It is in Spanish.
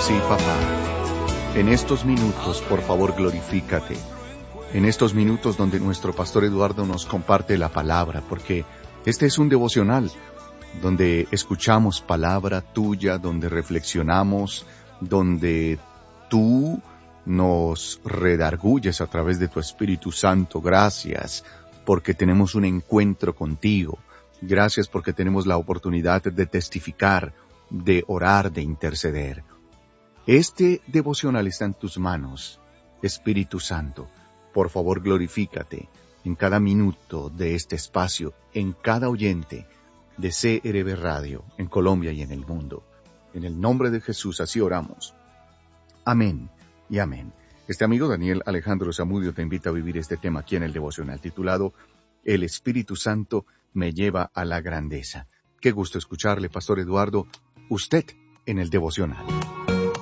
Sí, papá. En estos minutos, por favor, glorifícate. En estos minutos donde nuestro pastor Eduardo nos comparte la palabra, porque este es un devocional donde escuchamos palabra tuya, donde reflexionamos, donde tú nos redarguyes a través de tu Espíritu Santo. Gracias porque tenemos un encuentro contigo. Gracias porque tenemos la oportunidad de testificar, de orar, de interceder. Este devocional está en tus manos, Espíritu Santo. Por favor, glorifícate en cada minuto de este espacio, en cada oyente de CRB Radio, en Colombia y en el mundo. En el nombre de Jesús, así oramos. Amén y amén. Este amigo Daniel Alejandro Zamudio te invita a vivir este tema aquí en el devocional, titulado El Espíritu Santo me lleva a la grandeza. Qué gusto escucharle, Pastor Eduardo, usted en el devocional.